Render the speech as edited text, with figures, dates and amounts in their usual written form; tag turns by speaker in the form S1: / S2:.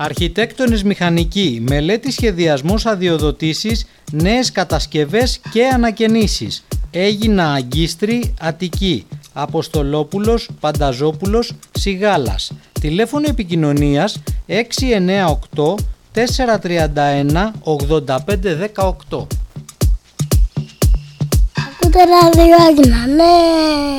S1: Αρχιτέκτονες μηχανικοί, μελέτη σχεδιασμός αδειοδοτήσεις, νέες κατασκευές και ανακαινήσεις. Έγινα Αγκίστρη, Αττική. Αποστολόπουλος, Πανταζόπουλος, Σιγάλας. Τηλέφωνο επικοινωνίας 698 431 8518.
S2: Ακούτε ράδιο Άγινα, ναι.